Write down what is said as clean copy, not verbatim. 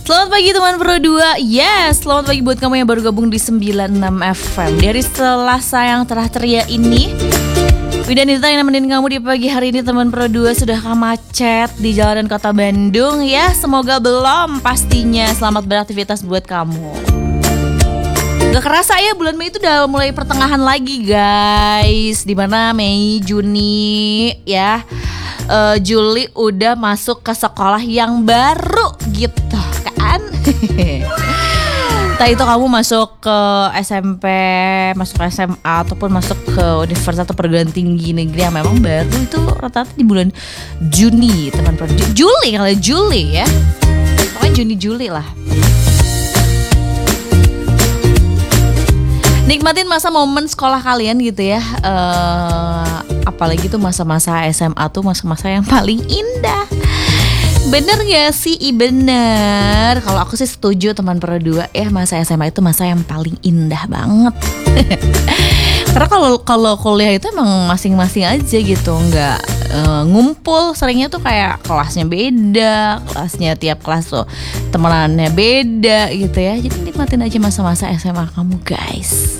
Selamat pagi teman Pro 2. Yes, selamat pagi buat kamu yang baru gabung di 96 FM. Dari Selasa yang terakhir ini, Widanita yang nemenin kamu di pagi hari ini teman Pro 2. Sudahkah macet di jalanan kota Bandung? Ya, semoga belum pastinya. Selamat beraktivitas buat kamu. Gak kerasa ya, bulan Mei itu udah mulai pertengahan lagi guys. Dimana Mei, Juni ya, Juli udah masuk ke sekolah yang baru gitu kan. Entah itu kamu masuk ke SMP, masuk ke SMA, ataupun masuk ke universitas atau perguruan tinggi negeri yang memang baru, itu rata-rata di bulan Juni teman-teman. Juli ya, pokoknya Juni-Juli lah. Nikmatin masa momen sekolah kalian gitu ya. Apalagi tuh masa-masa SMA tuh masa-masa yang paling indah. Bener gak sih? Bener. Kalau aku sih setuju teman Pro 2 ya, masa SMA itu masa yang paling indah banget. Karena kalau kuliah itu emang masing-masing aja gitu, nggak ngumpul. Seringnya tuh kayak kelasnya beda, kelasnya tiap kelas tuh temenannya beda gitu ya. Jadi nikmatin aja masa-masa SMA kamu guys.